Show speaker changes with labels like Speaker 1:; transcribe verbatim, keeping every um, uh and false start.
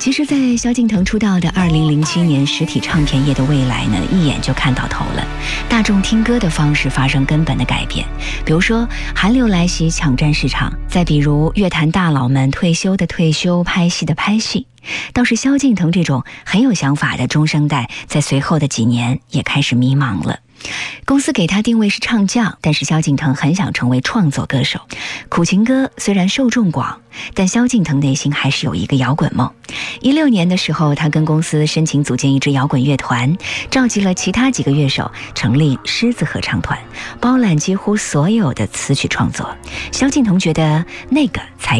Speaker 1: 其实在萧敬腾出道的二零零七年，实体唱片业的未来呢，一眼就看到头了。大众听歌的方式发生根本的改变，比如说韩流来袭抢占市场，再比如乐坛大佬们退休的退休，拍戏的拍戏。倒是萧敬腾这种很有想法的中生代，在随后的几年也开始迷茫了。公司给他定位是唱将，但是萧敬腾很想成为创作歌手。苦情歌虽然受众广，但萧敬腾内心还是有一个摇滚梦。一六年的时候，他跟公司申请组建一支摇滚乐团，召集了其他几个乐手，成立狮子合唱团，包揽几乎所有的词曲创作。萧敬腾觉得那个才